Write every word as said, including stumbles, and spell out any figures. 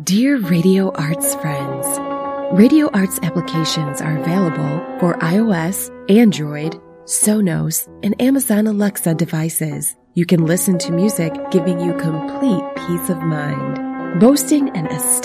Dear Radio Arts friends, Radio Arts applications are available for iOS, Android, Sonos, and Amazon Alexa devices. You can listen to music giving you complete peace of mind. Boasting an aesthetic